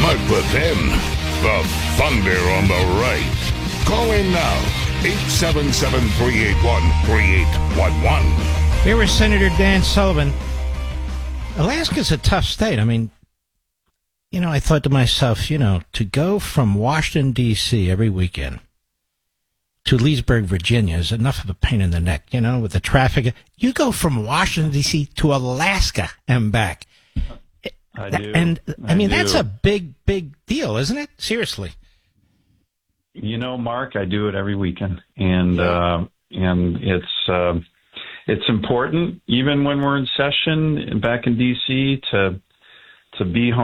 Mark Levin, the Thunder on the right. Call in now, 877-381-3811. Here is Senator Dan Sullivan. Alaska's a tough state. I mean, I thought to myself, to go from Washington, D.C. every weekend to Leesburg, Virginia is enough of a pain in the neck, with the traffic. You go from Washington, D.C. to Alaska and back. I do. And, that's a big, big deal, isn't it? Seriously. Mark, I do it every weekend. And it's important, even when we're in session back in D.C., to be home.